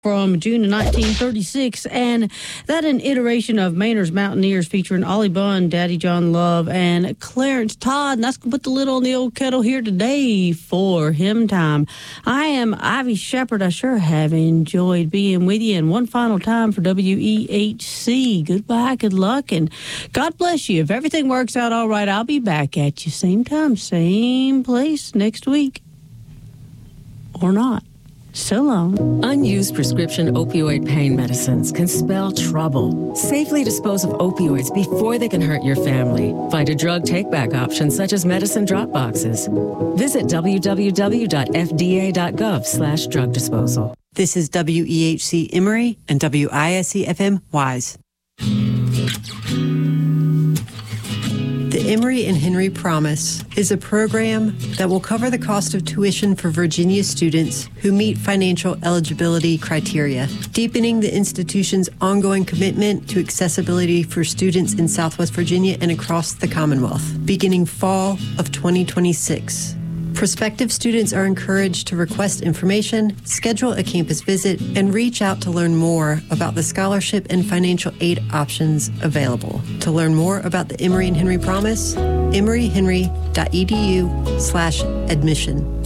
from June of 1936, and that an iteration of Maynard's Mountaineers featuring Ollie Bunn, Daddy John Love, and Clarence Todd. And that's going to put the lid on the old kettle here today for Hymn Time. I am Ivy Shepard. I sure have enjoyed being with you. And one final time for WEHC. Goodbye, good luck, and God bless you. If everything works out all right, I'll be back at you same time, same place next week. Or not. So long. Unused prescription opioid pain medicines can spell trouble. Safely dispose of opioids before they can hurt your family. Find a drug take-back option such as medicine drop boxes. Visit www.fda.gov/drug disposal. This is WEHC Emory and WISC FM Wise. The Emory and Henry Promise is a program that will cover the cost of tuition for Virginia students who meet financial eligibility criteria, deepening the institution's ongoing commitment to accessibility for students in Southwest Virginia and across the Commonwealth, beginning fall of 2026. Prospective students are encouraged to request information, schedule a campus visit, and reach out to learn more about the scholarship and financial aid options available. To learn more about the Emory and Henry Promise, emoryhenry.edu/admission.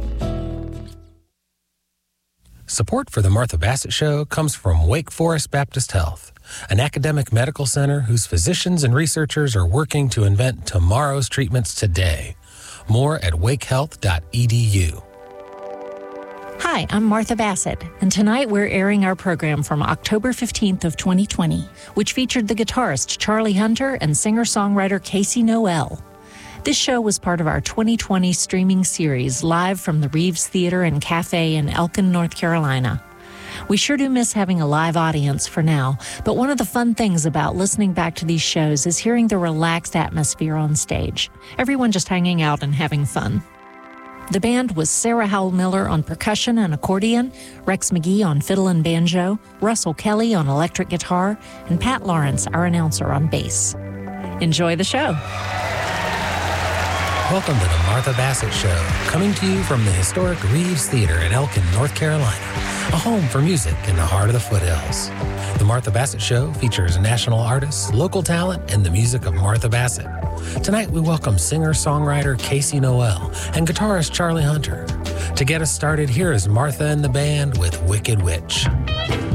Support for the Martha Bassett Show comes from Wake Forest Baptist Health, an academic medical center whose physicians and researchers are working to invent tomorrow's treatments today. More at wakehealth.edu. Hi, I'm Martha Bassett, and tonight we're airing our program from October 15th of 2020, which featured the guitarist Charlie Hunter and singer-songwriter Casey Noel. This show was part of our 2020 streaming series live from the Reeves Theater and Cafe in Elkin, North Carolina. We sure do miss having a live audience for now, but one of the fun things about listening back to these shows is hearing the relaxed atmosphere on stage. Everyone just hanging out and having fun. The band was Sarah Howell Miller on percussion and accordion, Rex McGee on fiddle and banjo, Russell Kelly on electric guitar, and Pat Lawrence, our announcer, on bass. Enjoy the show. Welcome to the Martha Bassett Show, coming to you from the historic Reeves Theater in Elkin, North Carolina, a home for music in the heart of the foothills. The Martha Bassett Show features national artists, local talent, and the music of Martha Bassett. Tonight we welcome singer-songwriter Casey Noel and guitarist Charlie Hunter. To get us started, here is Martha and the band with Wicked Witch.